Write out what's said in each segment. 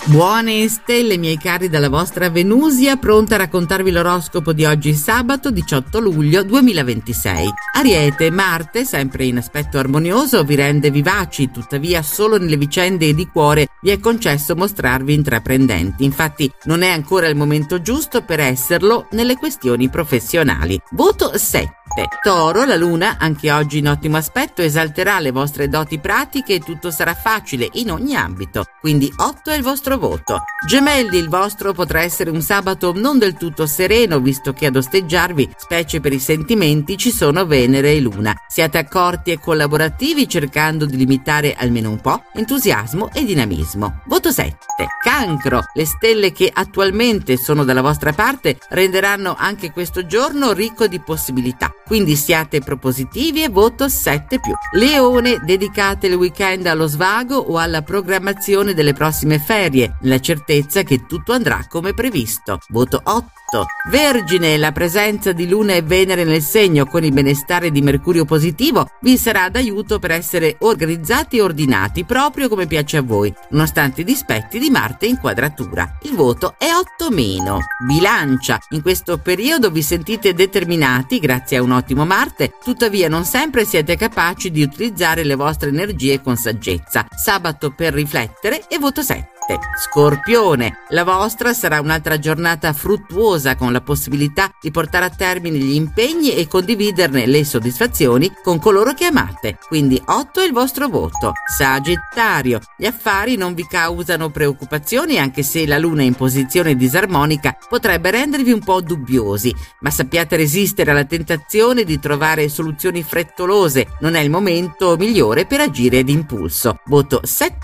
Buone stelle, miei cari, dalla vostra Venusia, pronta a raccontarvi l'oroscopo di oggi, sabato 18 luglio 2026. Ariete, Marte, sempre in aspetto armonioso, vi rende vivaci, tuttavia solo nelle vicende di cuore vi è concesso mostrarvi intraprendenti. Infatti non è ancora il momento giusto per esserlo nelle questioni professionali. Voto 7. Toro, la luna, anche oggi in ottimo aspetto, esalterà le vostre doti pratiche e tutto sarà facile in ogni ambito, quindi 8 è il vostro voto. Gemelli, il vostro potrà essere un sabato non del tutto sereno, visto che ad osteggiarvi, specie per i sentimenti, ci sono Venere e Luna. Siate accorti e collaborativi, cercando di limitare almeno un po' entusiasmo e dinamismo. Voto 7. Cancro, le stelle che attualmente sono dalla vostra parte renderanno anche questo giorno ricco di possibilità, quindi siate propositivi e voto 7+. Leone, dedicate il weekend allo svago o alla programmazione delle prossime ferie, nella certezza che tutto andrà come previsto. Voto 8. Vergine, la presenza di Luna e Venere nel segno con il benestare di Mercurio positivo vi sarà d'aiuto per essere organizzati e ordinati proprio come piace a voi, nonostante i dispetti di Marte in quadratura. Il voto è 8-. Bilancia, in questo periodo vi sentite determinati grazie a un ottimo Marte, tuttavia non sempre siete capaci di utilizzare le vostre energie con saggezza. Sabato per riflettere e voto 7. Scorpione, la vostra sarà un'altra giornata fruttuosa con la possibilità di portare a termine gli impegni e condividerne le soddisfazioni con coloro che amate, quindi 8 è il vostro voto. Sagittario, gli affari non vi causano preoccupazioni, anche se la luna in posizione disarmonica potrebbe rendervi un po' dubbiosi, ma sappiate resistere alla tentazione di trovare soluzioni frettolose, non è il momento migliore per agire d'impulso. Voto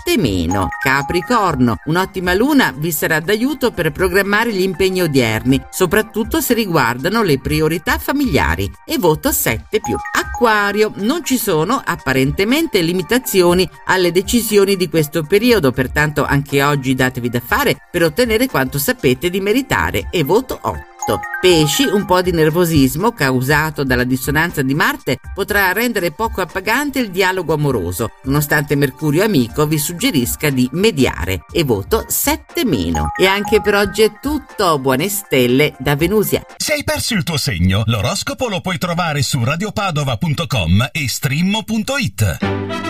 7-. Capricorno, un'ottima luna vi sarà d'aiuto per programmare gli impegni odierni, soprattutto se riguardano le priorità familiari, e voto 7+. Acquario, non ci sono apparentemente limitazioni alle decisioni di questo periodo, pertanto anche oggi datevi da fare per ottenere quanto sapete di meritare, e voto 8. Pesci, un po' di nervosismo causato dalla dissonanza di Marte potrà rendere poco appagante il dialogo amoroso, nonostante Mercurio amico vi suggerisca di mediare, e voto 7-. E anche per oggi è tutto, buone stelle da Venusia. Se hai perso il tuo segno, l'oroscopo lo puoi trovare su radiopadova.com e stream.it.